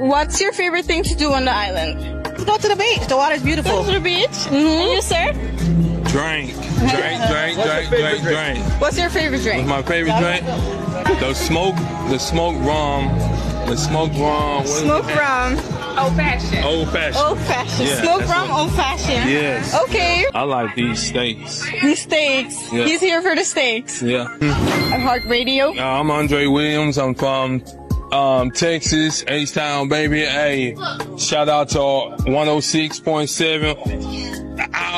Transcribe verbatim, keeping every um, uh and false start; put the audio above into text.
What's your favorite thing to do on the island? Go to the beach. The water's beautiful. Go to the beach. Mm-hmm. And you, sir? Drink, drink, drink, drink, drink, drink. What's your favorite drink? What's my favorite drink? The smoke, the smoke rum, the smoke rum. Smoke rum. Old fashioned. Old fashioned. Old fashioned. Yeah, Smoke that's rum, what- old fashioned. Yes. Okay. I like these steaks. These steaks. Yeah. He's here for the steaks. Yeah. At Heart Radio. Uh, I'm Andre Williams. I'm from um, Texas, H-Town, baby. Hey, shout out to one oh six point seven.